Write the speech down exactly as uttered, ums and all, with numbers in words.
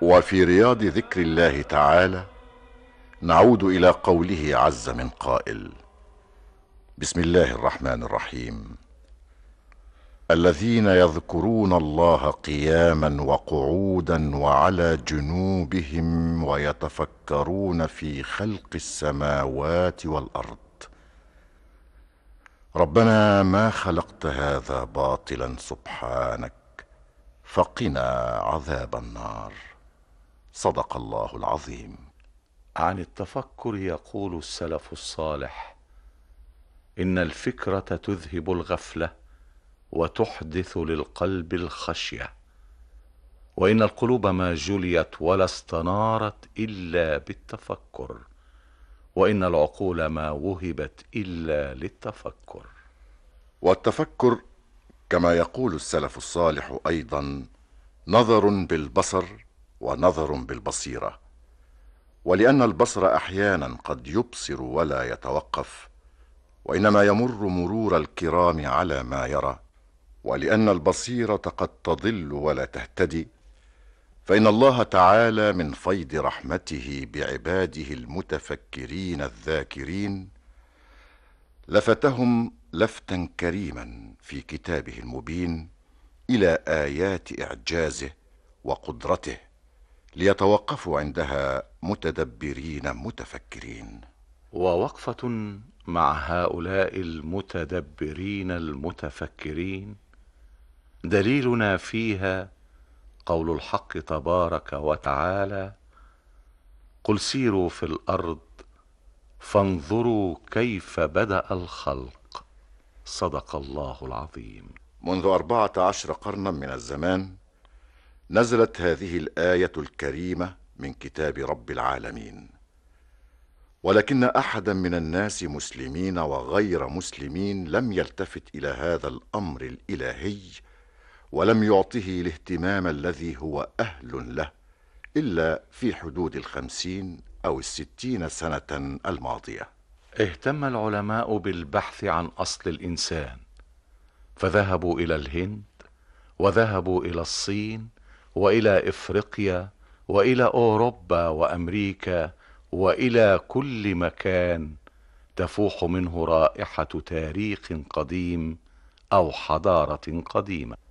وفي رياض ذكر الله تعالى نعود الى قوله عز من قائل: بسم الله الرحمن الرحيم. الذين يذكرون الله قياما وقعودا وعلى جنوبهم ويتفكرون في خلق السماوات والارض ربنا ما خلقت هذا باطلا سبحانك فقنا عذاب النار. صدق الله العظيم. عن التفكر يقول السلف الصالح: إن الفكرة تذهب الغفلة وتحدث للقلب الخشية، وإن القلوب ما جليت ولا استنارت إلا بالتفكر، وإن العقول ما وهبت إلا للتفكر. والتفكر كما يقول السلف الصالح ايضا نظر بالبصر ونظر بالبصيرة، ولان البصر احيانا قد يبصر ولا يتوقف، وانما يمر مرور الكرام على ما يرى، ولان البصيرة قد تضل ولا تهتدي، فان الله تعالى من فيض رحمته بعباده المتفكرين الذاكرين لفتهم لفتا كريما في كتابه المبين الى ايات اعجازه وقدرته ليتوقفوا عندها متدبرين متفكرين. ووقفة مع هؤلاء المتدبرين المتفكرين دليلنا فيها قول الحق تبارك وتعالى: قل سيروا في الأرض فانظروا كيف بدأ الخلق. صدق الله العظيم. منذ أربعة عشر قرنا من الزمان نزلت هذه الآية الكريمة من كتاب رب العالمين، ولكن أحدا من الناس مسلمين وغير مسلمين لم يلتفت إلى هذا الأمر الإلهي ولم يعطه الاهتمام الذي هو أهل له إلا في حدود الخمسين أو الستين سنة الماضية. اهتم العلماء بالبحث عن أصل الإنسان، فذهبوا إلى الهند، وذهبوا إلى الصين، وإلى إفريقيا، وإلى أوروبا وأمريكا، وإلى كل مكان تفوح منه رائحة تاريخ قديم أو حضارة قديمة.